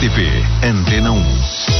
RTP Antena 1.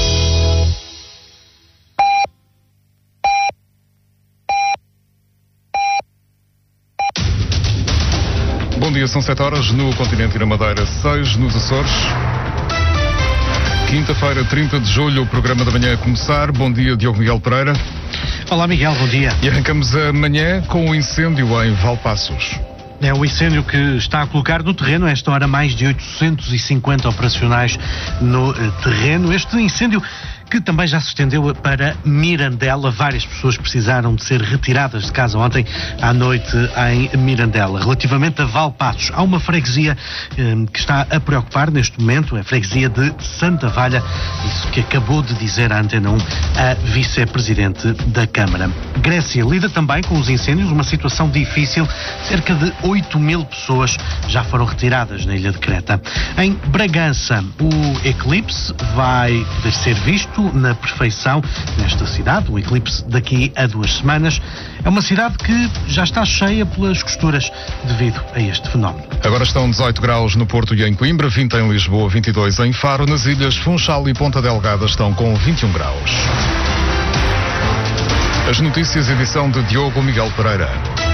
Bom dia, são 7 horas no continente e na Madeira, 6 nos Açores. Quinta-feira, 30 de julho, o programa da manhã a começar. Bom dia, Diogo Miguel Pereira. Olá, Miguel, bom dia. E arrancamos a manhã com o incêndio em Valpaços. É o incêndio que está a colocar no terreno, a esta hora, mais de 850 operacionais no terreno. Este incêndio que também já se estendeu para Mirandela. Várias pessoas precisaram de ser retiradas de casa ontem à noite em Mirandela. Relativamente a Valpaços, há uma freguesia que está a preocupar neste momento, a freguesia de Santa Valha, isso que acabou de dizer à Antena 1 a vice-presidente da Câmara. Grécia lida também com os incêndios, uma situação difícil. Cerca de 8.000 pessoas já foram retiradas na ilha de Creta. Em Bragança, o eclipse vai poder ser visto na perfeição nesta cidade, o eclipse daqui a 2 semanas. É uma cidade que já está cheia pelas costuras devido a este fenómeno. Agora estão 18 graus no Porto e em Coimbra, 20 em Lisboa, 22 em Faro. Nas ilhas Funchal e Ponta Delgada estão com 21 graus. As notícias, edição de Diogo Miguel Pereira.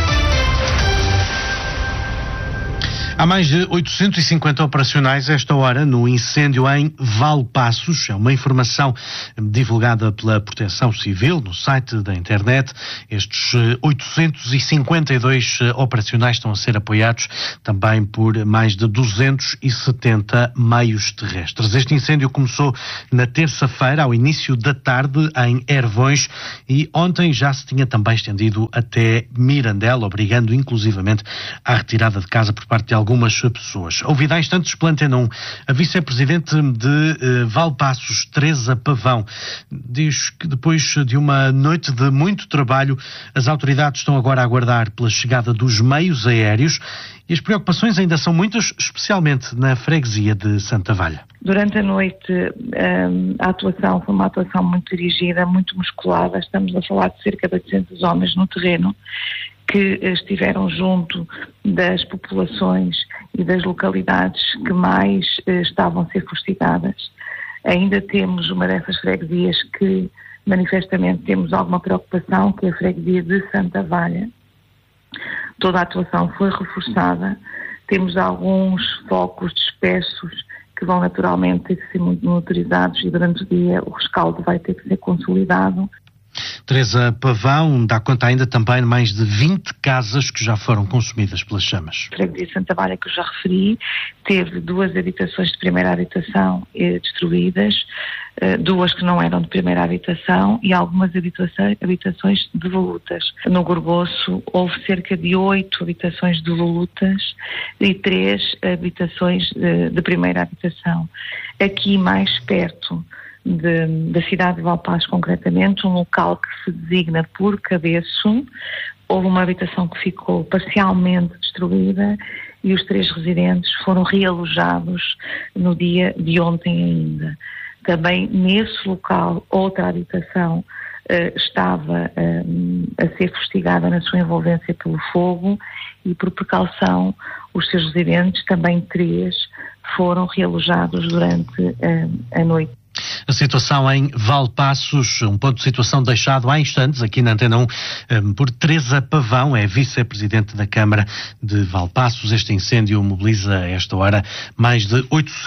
Há mais de 850 operacionais esta hora no incêndio em Valpaços. É uma informação divulgada pela Proteção Civil no site da internet. Estes 852 operacionais estão a ser apoiados também por mais de 270 meios terrestres. Este incêndio começou na terça-feira, ao início da tarde, em Ervões, e ontem já se tinha também estendido até Mirandela, obrigando inclusivamente à retirada de casa por parte de algumas pessoas. Ouvido há instantes pela Antena 1, a vice-presidente de Valpaços, Teresa Pavão, diz que depois de uma noite de muito trabalho, as autoridades estão agora a aguardar pela chegada dos meios aéreos e as preocupações ainda são muitas, especialmente na freguesia de Santa Valha. Durante a noite, a atuação foi uma atuação muito dirigida, muito musculada. Estamos a falar de cerca de 800 homens no terreno que estiveram junto das populações e das localidades que mais estavam a ser fustigadas. Ainda temos uma dessas freguesias que manifestamente temos alguma preocupação, que é a freguesia de Santa Valha. Toda a atuação foi reforçada. Temos alguns focos dispersos que vão naturalmente ter que ser muito monitorizados e durante o dia o rescaldo vai ter que ser consolidado. Teresa Pavão dá conta ainda também de mais de 20 casas que já foram consumidas pelas chamas. A freguesia de Santa Valha, que eu já referi, teve 2 habitações de primeira habitação destruídas, 2 que não eram de primeira habitação e algumas habitações de volutas. No Gorgoço houve cerca de 8 habitações de volutas e 3 habitações de primeira habitação. Aqui mais perto da cidade de Valpaços, concretamente, um local que se designa por Cabeço, houve uma habitação que ficou parcialmente destruída e os 3 residentes foram realojados no dia de ontem ainda. Também nesse local, outra habitação estava a ser fustigada na sua envolvência pelo fogo e, por precaução, os seus residentes, também 3, foram realojados durante a noite. A situação em Valpaços, um ponto de situação deixado há instantes aqui na Antena 1 por Teresa Pavão, é vice-presidente da Câmara de Valpaços. Este incêndio mobiliza a esta hora mais de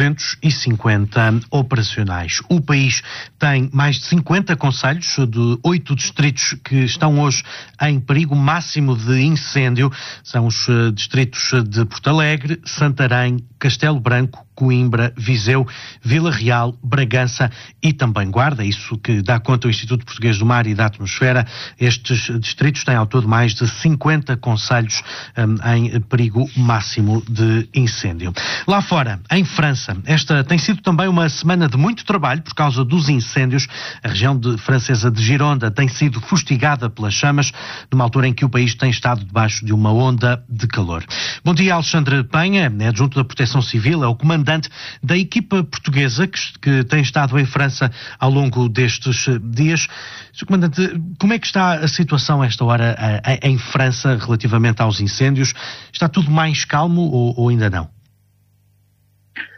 850 operacionais. O país tem mais de 50 concelhos de 8 distritos que estão hoje em perigo máximo de incêndio. São os distritos de Porto Alegre, Santarém, Castelo Branco, Coimbra, Viseu, Vila Real, Bragança e também Guarda, isso que dá conta o Instituto Português do Mar e da Atmosfera. Estes distritos têm ao todo mais de 50 concelhos em perigo máximo de incêndio. Lá fora, em França, esta tem sido também uma semana de muito trabalho por causa dos incêndios. A região francesa de Gironda tem sido fustigada pelas chamas, numa altura em que o país tem estado debaixo de uma onda de calor. Bom dia, Alexandre Penha, é adjunto da Proteção Civil, é o comandante da equipa portuguesa que tem estado em França ao longo destes dias. Sr. Comandante, como é que está a situação a esta hora em França relativamente aos incêndios? Está tudo mais calmo ou ainda não?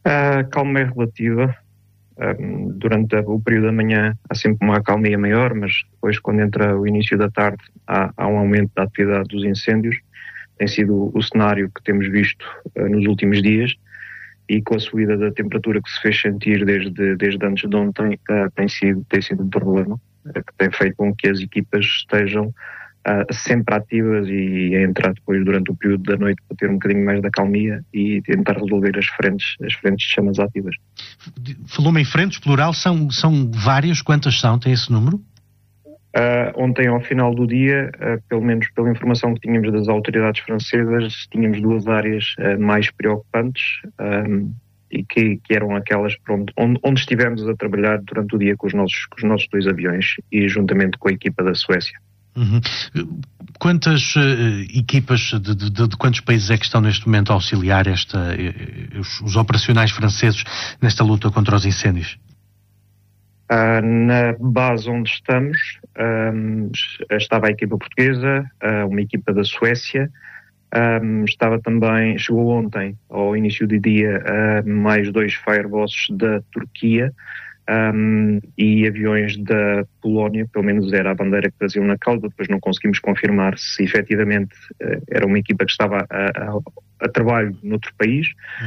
A calma é relativa. Durante o período da manhã há sempre uma acalmia maior, mas depois, quando entra o início da tarde, há um aumento da atividade dos incêndios. Tem sido o cenário que temos visto nos últimos dias, e com a subida da temperatura que se fez sentir desde antes de ontem, tem sido um problema, que tem feito com que as equipas estejam sempre ativas e a entrar depois durante o período da noite para ter um bocadinho mais de acalmia e tentar resolver as frentes de chamas ativas. Falou-me em frentes, plural, são várias? Quantas são? Tem esse número? Ontem, ao final do dia, pelo menos pela informação que tínhamos das autoridades francesas, tínhamos 2 áreas mais preocupantes e que eram aquelas onde estivemos a trabalhar durante o dia com os nossos 2 aviões e juntamente com a equipa da Suécia. Uhum. Quantas equipas de quantos países é que estão neste momento a auxiliar os operacionais franceses nesta luta contra os incêndios? Na base onde estamos estava a equipa portuguesa, uma equipa da Suécia, chegou ontem, ao início do dia, mais 2 Firebosses da Turquia, e aviões da Polónia, pelo menos era a bandeira que traziam na cauda. Depois não conseguimos confirmar se efetivamente era uma equipa que estava a trabalho noutro país.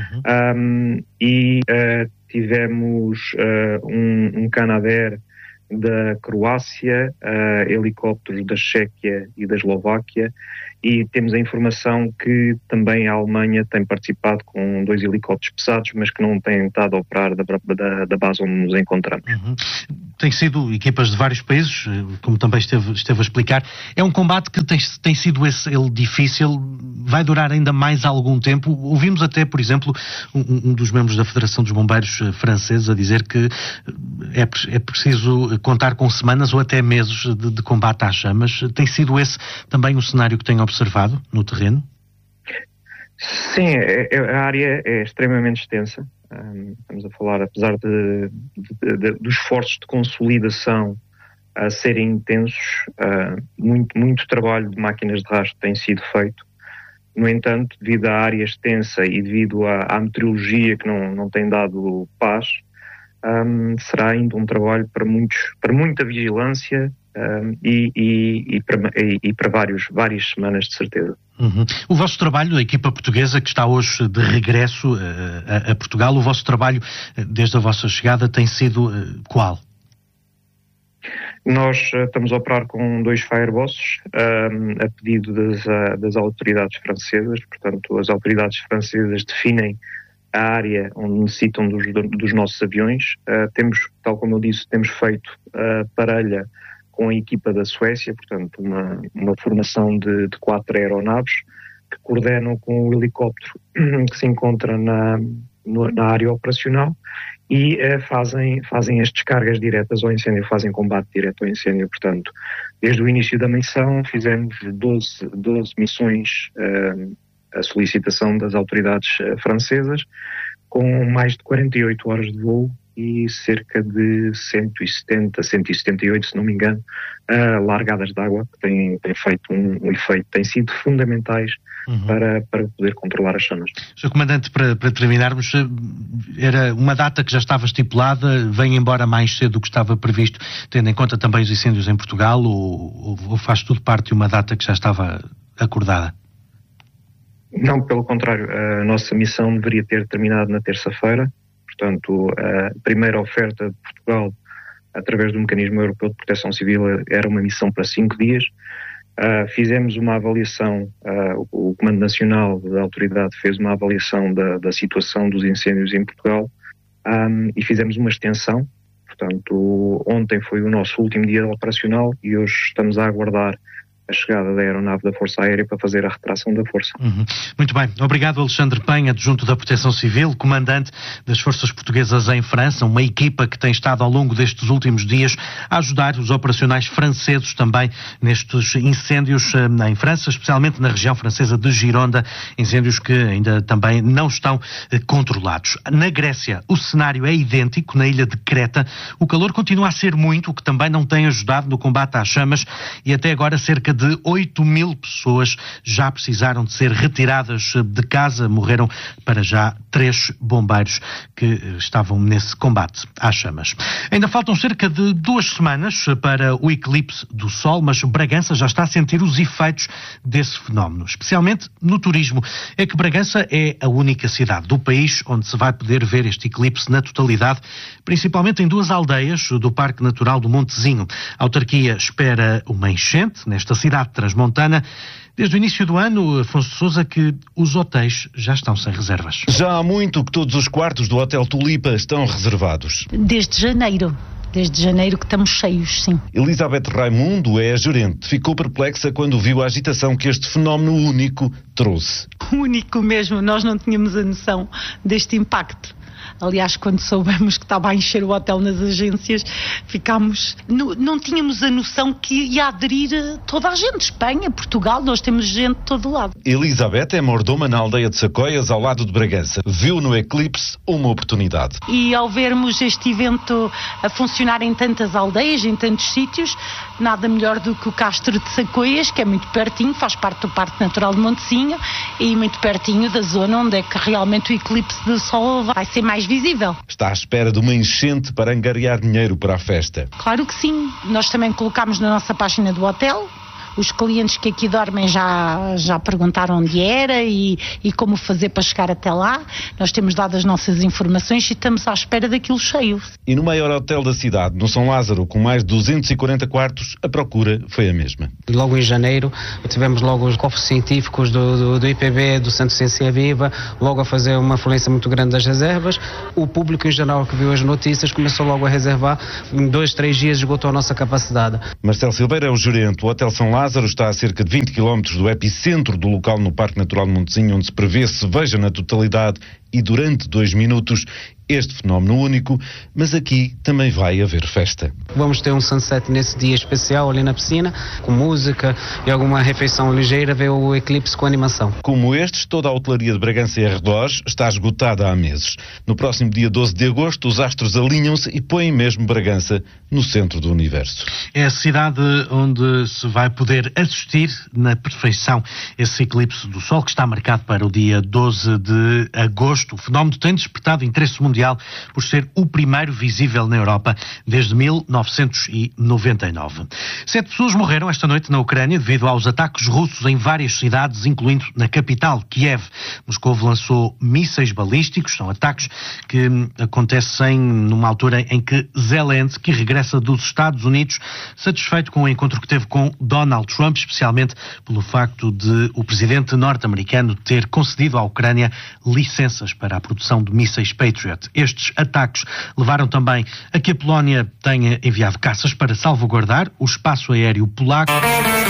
Tivemos um Canadair da Croácia, helicópteros da Chequia e da Eslováquia, e temos a informação que também a Alemanha tem participado com 2 helicópteros pesados, mas que não têm estado a operar da base onde nos encontramos. Uhum. Tem sido equipas de vários países, como também esteve a explicar. É um combate que tem sido ele difícil, vai durar ainda mais algum tempo. Ouvimos até, por exemplo, um dos membros da Federação dos Bombeiros franceses a dizer que é preciso contar com semanas ou até meses de combate às chamas. Tem sido esse também o cenário que tem observado no terreno? Sim, a área é extremamente extensa. Estamos a falar, apesar dos esforços de consolidação a serem intensos, muito trabalho de máquinas de rastro tem sido feito. No entanto, devido à área extensa e devido à meteorologia que não tem dado paz, será ainda um trabalho para muita vigilância e para várias semanas, de certeza. Uhum. O vosso trabalho, a equipa portuguesa que está hoje de regresso a Portugal, o vosso trabalho desde a vossa chegada tem sido qual? Nós estamos a operar com 2 Firebosses a pedido das autoridades francesas. Portanto, as autoridades francesas definem a área onde necessitam dos nossos aviões. Tal como eu disse, temos feito parelha com a equipa da Suécia, portanto uma formação de 4 aeronaves que coordenam com o helicóptero que se encontra na área operacional e fazem as descargas diretas ao incêndio, fazem combate direto ao incêndio. Portanto, desde o início da missão fizemos 12 missões a solicitação das autoridades francesas, com mais de 48 horas de voo e cerca de 178, se não me engano, largadas de água, que têm feito um efeito, têm sido fundamentais para poder controlar as chamas. Sr. Comandante, para terminarmos, era uma data que já estava estipulada, vem embora mais cedo do que estava previsto, tendo em conta também os incêndios em Portugal, ou faz tudo parte de uma data que já estava acordada? Não, pelo contrário, a nossa missão deveria ter terminado na terça-feira. Portanto, a primeira oferta de Portugal, através do Mecanismo Europeu de Proteção Civil, era uma missão para 5 dias. Fizemos uma avaliação, o Comando Nacional da Autoridade fez uma avaliação da situação dos incêndios em Portugal e fizemos uma extensão. Portanto, ontem foi o nosso último dia operacional e hoje estamos a aguardar a chegada da aeronave da Força Aérea para fazer a retração da força. Muito bem. Obrigado, Alexandre Penha, adjunto da Proteção Civil, comandante das Forças Portuguesas em França, uma equipa que tem estado ao longo destes últimos dias a ajudar os operacionais franceses também nestes incêndios em França, especialmente na região francesa de Gironda, incêndios que ainda também não estão controlados. Na Grécia, o cenário é idêntico, na ilha de Creta. O calor continua a ser muito, o que também não tem ajudado no combate às chamas, e até agora cerca de de 8.000 pessoas já precisaram de ser retiradas de casa. Morreram para já 3 bombeiros que estavam nesse combate às chamas. Ainda faltam cerca de 2 semanas para o eclipse do Sol, mas Bragança já está a sentir os efeitos desse fenómeno, especialmente no turismo. É que Bragança é a única cidade do país onde se vai poder ver este eclipse na totalidade, principalmente em 2 aldeias do Parque Natural do Montezinho. A autarquia espera uma enchente nesta cidade transmontana. Desde o início do ano, Afonso de Sousa, que os hotéis já estão sem reservas. Já há muito que todos os quartos do Hotel Tulipa estão reservados. Desde janeiro que estamos cheios, sim. Elizabeth Raimundo é a gerente. Ficou perplexa quando viu a agitação que este fenómeno único trouxe. Único mesmo, nós não tínhamos a noção deste impacto. Aliás, quando soubemos que estava a encher o hotel nas agências, ficámos... Não tínhamos a noção que ia aderir toda a gente. Espanha, Portugal, nós temos gente de todo lado. Elizabeth é mordoma na aldeia de Sacoias, ao lado de Bragança. Viu no eclipse uma oportunidade. E ao vermos este evento a funcionar em tantas aldeias, em tantos sítios, nada melhor do que o Castro de Sacoias, que é muito pertinho, faz parte do Parque Natural de Montezinho e muito pertinho da zona onde é que realmente o eclipse do Sol vai ser mais visível. Está à espera de uma enchente para angariar dinheiro para a festa. Claro que sim. Nós também colocámos na nossa página do hotel. Os clientes que aqui dormem já perguntaram onde era e como fazer para chegar até lá. Nós temos dado as nossas informações e estamos à espera daquilo cheio. E no maior hotel da cidade, no São Lázaro, com mais de 240 quartos, a procura foi a mesma. Logo em janeiro, tivemos logo os cofres científicos do IPB, do Centro de Ciência Viva, logo a fazer uma afluência muito grande das reservas. O público em geral que viu as notícias começou logo a reservar. Em 2, 3 dias esgotou a nossa capacidade. Marcelo Silveira é o gerente. O Hotel São Lázaro está a cerca de 20 km do epicentro do local no Parque Natural de Montezinho, onde se prevê se veja na totalidade e durante 2 minutos este fenómeno único, mas aqui também vai haver festa. Vamos ter um sunset nesse dia especial ali na piscina, com música e alguma refeição ligeira, ver o eclipse com animação. Como estes, toda a hotelaria de Bragança e arredores está esgotada há meses. No próximo dia 12 de agosto, os astros alinham-se e põem mesmo Bragança no centro do universo. É a cidade onde se vai poder assistir na perfeição esse eclipse do Sol, que está marcado para o dia 12 de agosto. O fenómeno tem despertado interesse mundial por ser o primeiro visível na Europa desde 1999. 7 pessoas morreram esta noite na Ucrânia devido aos ataques russos em várias cidades, incluindo na capital, Kiev. Moscou lançou mísseis balísticos, são ataques que acontecem numa altura em que Zelensky regressa dos Estados Unidos, satisfeito com o encontro que teve com Donald Trump, especialmente pelo facto de o presidente norte-americano ter concedido à Ucrânia licenças para a produção de mísseis Patriot. Estes ataques levaram também a que a Polónia tenha enviado caças para salvaguardar o espaço aéreo polaco.